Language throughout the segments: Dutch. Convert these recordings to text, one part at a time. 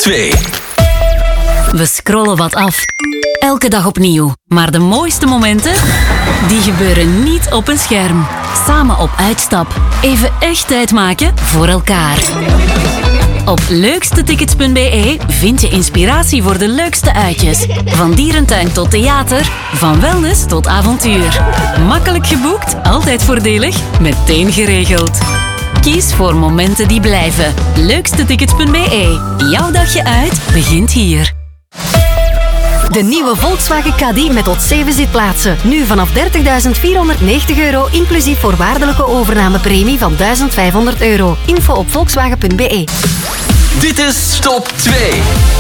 2. We scrollen wat af. Elke dag opnieuw. Maar de mooiste momenten, die gebeuren niet op een scherm. Samen op uitstap. Even echt tijd maken voor elkaar. Op leukstetickets.be vind je inspiratie voor de leukste uitjes. Van dierentuin tot theater, van wellness tot avontuur. Makkelijk geboekt, altijd voordelig, meteen geregeld. Kies voor momenten die blijven. Leukstetickets.be. Jouw dagje uit begint hier. De nieuwe Volkswagen Caddy met tot 7 zitplaatsen. Nu vanaf €30.490 inclusief voorwaardelijke overnamepremie van €1.500. Info op volkswagen.be. Dit is Top 2.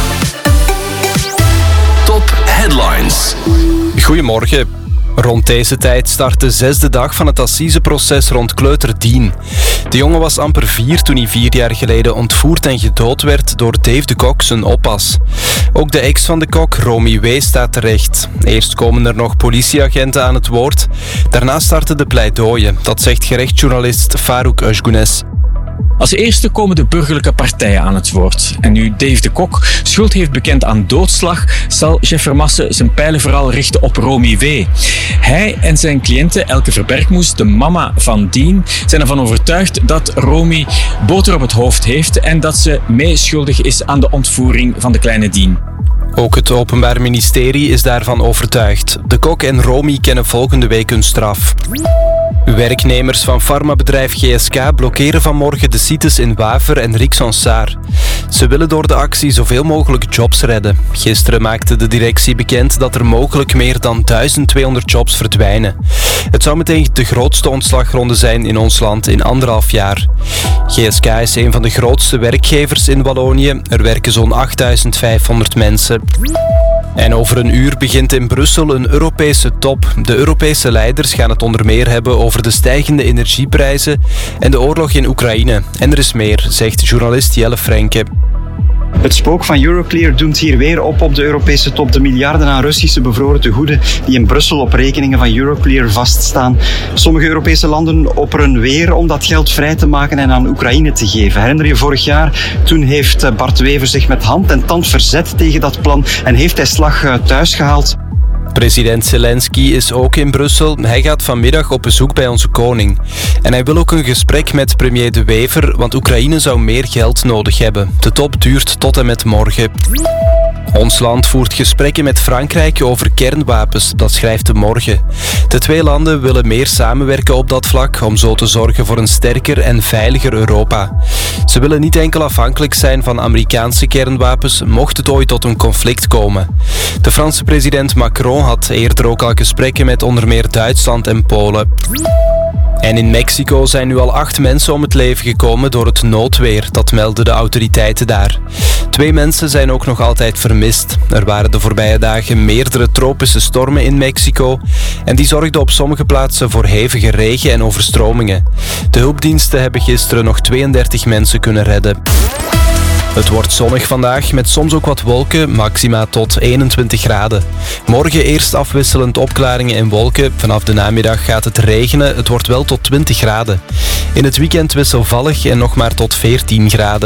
Top Headlines. Goedemorgen. Rond deze tijd start de 6e dag van het assiseproces rond kleuter Dien. De jongen was amper 4 toen hij 4 jaar geleden ontvoerd en gedood werd door Dave de Kok, zijn oppas. Ook de ex van de Kok, Romy W., staat terecht. Eerst komen er nog politieagenten aan het woord. Daarna starten de pleidooien. Dat zegt gerechtsjournalist Farouk Özgunes. Als eerste komen de burgerlijke partijen aan het woord. En nu Dave de Kok schuld heeft bekend aan doodslag, zal Jeff Vermassen zijn pijlen vooral richten op Romy W. Hij en zijn cliënte Elke Verbergmoes, de mama van Dien, zijn ervan overtuigd dat Romy boter op het hoofd heeft en dat ze meeschuldig is aan de ontvoering van de kleine Dien. Ook het Openbaar Ministerie is daarvan overtuigd. De Kok en Romy kennen volgende week hun straf. Werknemers van farmabedrijf GSK blokkeren vanmorgen de sites in Waver en Rixensart. Ze willen door de actie zoveel mogelijk jobs redden. Gisteren maakte de directie bekend dat er mogelijk meer dan 1200 jobs verdwijnen. Het zou meteen de grootste ontslagronde zijn in ons land in 1,5 jaar. GSK is een van de grootste werkgevers in Wallonië. Er werken zo'n 8500 mensen. En over een uur begint in Brussel een Europese top. De Europese leiders gaan het onder meer hebben over de stijgende energieprijzen en de oorlog in Oekraïne. En er is meer, zegt journalist Jelle Frenke. Het spook van Euroclear doemt hier weer op de Europese top. De miljarden aan Russische bevroren tegoeden die in Brussel op rekeningen van Euroclear vaststaan. Sommige Europese landen opperen weer om dat geld vrij te maken en aan Oekraïne te geven. Herinner je vorig jaar? Toen heeft Bart Wever zich met hand en tand verzet tegen dat plan en heeft hij slag thuis gehaald. President Zelensky is ook in Brussel. Hij gaat vanmiddag op bezoek bij onze koning. En hij wil ook een gesprek met premier De Wever, want Oekraïne zou meer geld nodig hebben. De top duurt tot en met morgen. Ons land voert gesprekken met Frankrijk over kernwapens, dat schrijft De Morgen. De twee landen willen meer samenwerken op dat vlak om zo te zorgen voor een sterker en veiliger Europa. Ze willen niet enkel afhankelijk zijn van Amerikaanse kernwapens, mocht het ooit tot een conflict komen. De Franse president Macron had eerder ook al gesprekken met onder meer Duitsland en Polen. En in Mexico zijn nu al 8 mensen om het leven gekomen door het noodweer. Dat melden de autoriteiten daar. 2 mensen zijn ook nog altijd vermist. Er waren de voorbije dagen meerdere tropische stormen in Mexico. En die zorgden op sommige plaatsen voor hevige regen en overstromingen. De hulpdiensten hebben gisteren nog 32 mensen kunnen redden. Het wordt zonnig vandaag, met soms ook wat wolken, maxima tot 21 graden. Morgen eerst afwisselend opklaringen en wolken. Vanaf de namiddag gaat het regenen, het wordt wel tot 20 graden. In het weekend wisselvallig en nog maar tot 14 graden.